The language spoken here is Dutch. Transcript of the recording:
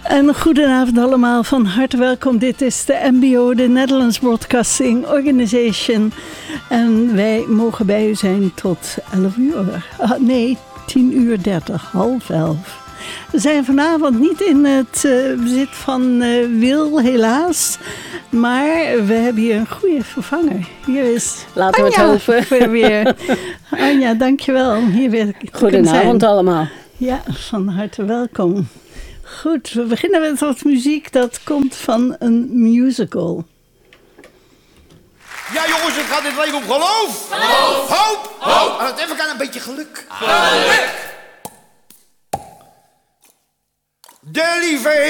En goedenavond allemaal, van harte welkom. Dit is de NBO, de Netherlands Broadcasting Organization. En wij mogen bij u zijn tot 11 uur. 10:30, 10:30. We zijn vanavond niet in het bezit van Wil, helaas. Maar we hebben hier een goede vervanger. Hier is Laten we Anja het hopen. weer. Anja, dankjewel. Hier weer Goedenavond allemaal. Ja, van harte welkom. Goed, we beginnen met wat muziek dat komt van een musical. Ja jongens, het gaat dit leven om geloof. Geloof. Hoop. Hoop. En het even kan een beetje geluk. Geluk. De lieve